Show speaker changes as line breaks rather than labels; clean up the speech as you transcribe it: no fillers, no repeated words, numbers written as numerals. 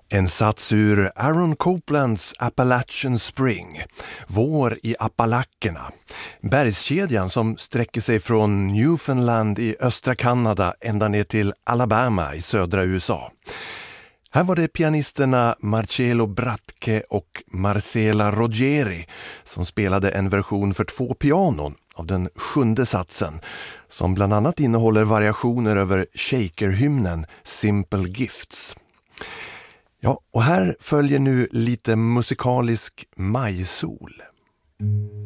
En sats ur Aaron Coplands Appalachian Spring, Vår i Appalackerna. Bergskedjan som sträcker sig från Newfoundland i östra Kanada ända ner till Alabama i södra USA. Här var det pianisterna Marcello Bratke och Marcela Rogeri som spelade en version för 2 pianon av den 7:e satsen, som bland annat innehåller variationer över shaker-hymnen Simple Gifts. Ja, och här följer nu lite musikalisk majsol.